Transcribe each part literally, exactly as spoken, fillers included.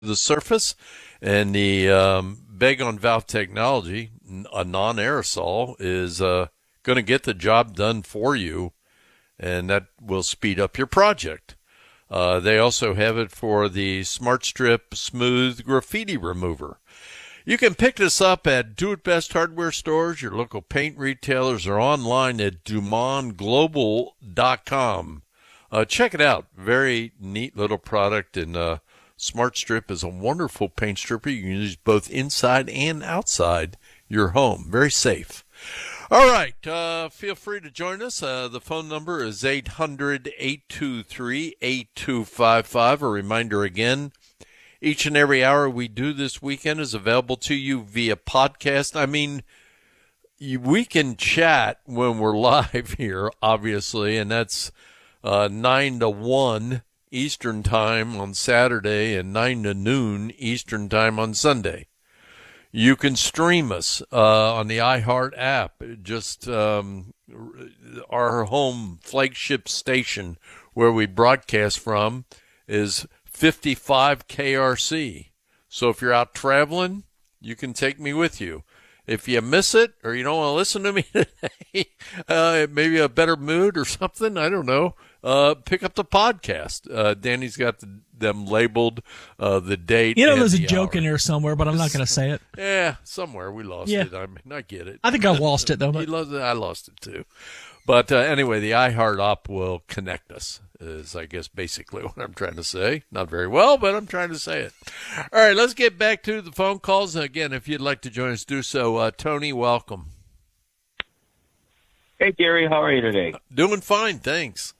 the surface, and the um, Bagon valve technology, a non-aerosol, is uh, going to get the job done for you, and that will speed up your project. Uh, they also have it for the Smart Strip Smooth Graffiti Remover. You can pick this up at Do It Best hardware stores, your local paint retailers, or online at dumont global dot com. Uh, check it out. Very neat little product, and uh, Smart Strip is a wonderful paint stripper. You can use both inside and outside your home. Very safe. All right. Uh, feel free to join us. Uh, the phone number is eight hundred, eight two three, eight two five five. A reminder again, each and every hour we do this weekend is available to you via podcast. I mean, you, we can chat when we're live here, obviously, and that's uh, nine to one Eastern Time on Saturday and nine to noon Eastern Time on Sunday. You can stream us uh, on the iHeart app. Just um, our home flagship station where we broadcast from is fifty-five K R C. So if you're out traveling, you can take me with you. If you miss it or you don't want to listen to me today, uh, maybe a better mood or something, I don't know, uh, pick up the podcast. Uh, Danny's got the, them labeled, uh, the date. You know, there's a the joke hour. in there somewhere, but I'm not going to say it. Yeah, somewhere we lost Yeah. it. I mean, I get it. I think I lost it, though. You But lost it. I lost it, too. But uh, anyway, the iHeart app will connect us, is, I guess, basically what I'm trying to say. Not very well, but I'm trying to say it. All right, let's get back to the phone calls. Again, if you'd like to join us, do so. Uh, Tony, welcome. Hey, Gary, how are you today? Doing fine, thanks.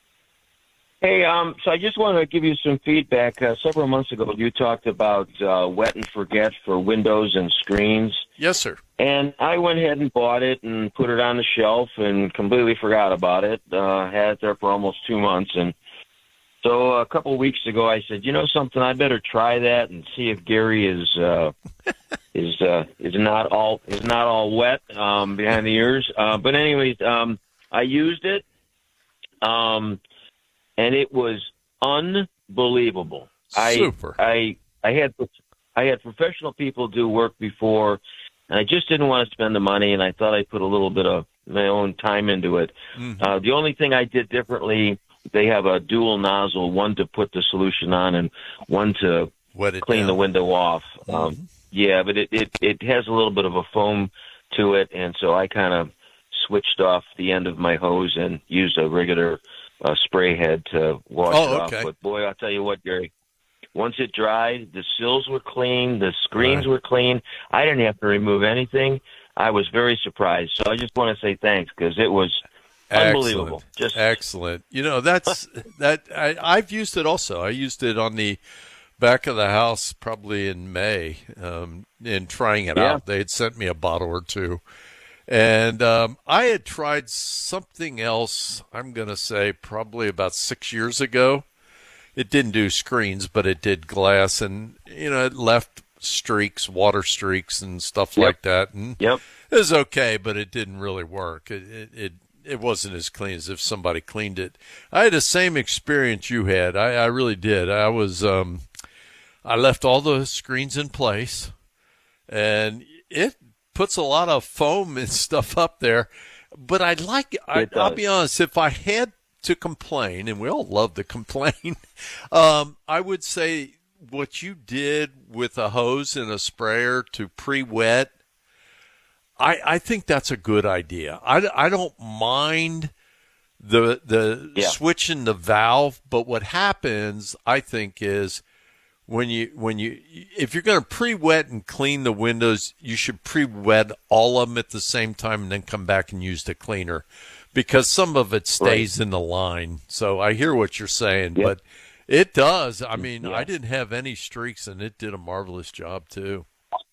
Hey, um, so I just want to give you some feedback. Uh, several months ago, you talked about uh, wet and forget for windows and screens. Yes, sir. And I went ahead and bought it and put it on the shelf and completely forgot about it. Uh, had it there for almost two months. And so a couple of weeks ago, I said, you know something, I better try that and see if Gary is uh, is uh, is not all is not all wet um, behind the ears. Uh, but anyways, um, I used it. Um And it was unbelievable. Super. I, I I had I had professional people do work before, and I just didn't want to spend the money, and I thought I'd put a little bit of my own time into it. Mm-hmm. Uh, the only thing I did differently, they have a dual nozzle, one to put the solution on and one to clean down. the window off. Mm-hmm. Um, yeah, but it, it, it has a little bit of a foam to it, and so I kind of switched off the end of my hose and used a regular uh, spray head to wash oh, it okay. off. But boy, I'll tell you what, Gary, once it dried, the sills were clean, the screens right. were clean. I didn't have to remove anything. I was very surprised. So I just want to say thanks because it was unbelievable. Excellent. Just Excellent. You know, that's that. I, I've used it also. I used it on the back of the house probably in May um, in trying it Yeah. out. They had sent me a bottle or two. And um, I had tried something else, I'm going to say probably about six years ago. It didn't do screens, but it did glass. And, you know, it left streaks, water streaks and stuff Yep. like that. And Yep. it was okay, but it didn't really work. It, it, it, it wasn't as clean as if somebody cleaned it. I had the same experience you had. I, I really did. I was, um, I left all the screens in place, and it puts a lot of foam and stuff up there. But I'd like, I, I'll be honest, if I had to complain, and we all love to complain, um, I would say what you did with a hose and a sprayer to pre-wet, I, I think that's a good idea. I, I don't mind the the Yeah. switching the valve, but what happens, I think, is when you when you if you're going to pre-wet and clean the windows, you should pre-wet all of them at the same time and then come back and use the cleaner, because some of it stays Right. in the line. So I hear what you're saying, Yep. but it does. I mean, Yeah. I didn't have any streaks, and it did a marvelous job too.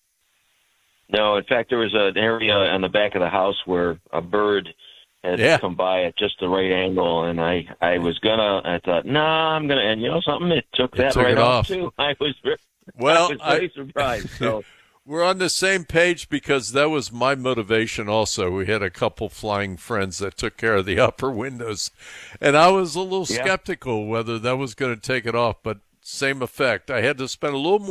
No, in fact, there was an area on the back of the house where a bird had Yeah. come by at just the right angle, and I, I was gonna, I thought, nah, I'm gonna, and you know something, it took It that took right it off off. too. I was very, Well, I was very I- surprised. So We're on the same page, because that was my motivation also. We had a couple flying friends that took care of the upper windows, and I was a little Yeah. skeptical whether that was going to take it off, but same effect. I had to spend a little more